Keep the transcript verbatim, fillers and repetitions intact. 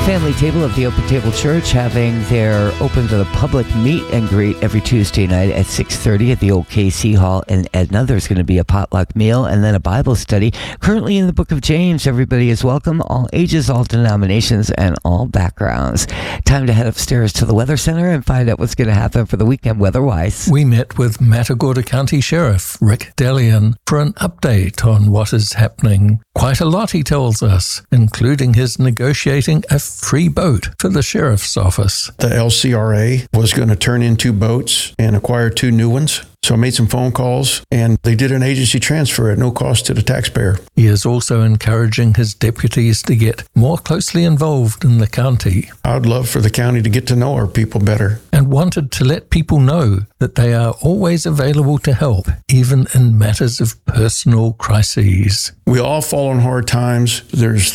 Family Table of the Open Table Church having their open to the public meet and greet every Tuesday night at six thirty at the old K C Hall in Edna. There's going to be a potluck meal and then a Bible study. Currently in the book of James, everybody is welcome, all ages, all denominations, and all backgrounds. Time to head upstairs to the Weather Center and find out what's going to happen for the weekend weather-wise. We met with Matagorda County Sheriff Rick Delian for an update on what is happening. Quite a lot, he tells us, including his negotiating a free boat for the sheriff's office. The L C R A was going to turn in two boats and acquire two new ones. So I made some phone calls, and they did an agency transfer at no cost to the taxpayer. He is also encouraging his deputies to get more closely involved in the county. I would love for the county to get to know our people better. And wanted to let people know that they are always available to help, even in matters of personal crises. We all fall in hard times. There's